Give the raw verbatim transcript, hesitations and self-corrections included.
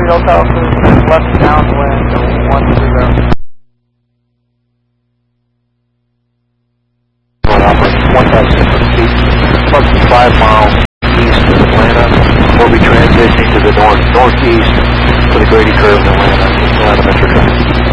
field houses, left downwind, one through there. one thousand feet, plus five miles east of Atlanta. We'll be transitioning to the north northeast for the Grady Curve in Atlanta, Atlanta Metro Transit.